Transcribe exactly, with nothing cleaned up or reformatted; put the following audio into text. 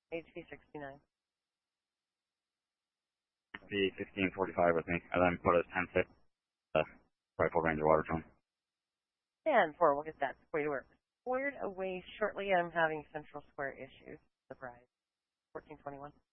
H P sixty-nine. Be fifteen forty-five, I think, and then put a ten six uh, Rifle Ranger water tone. And four, we'll get that squared away. Squared away shortly. I'm having Central Square issues. Surprise. fourteen twenty-one.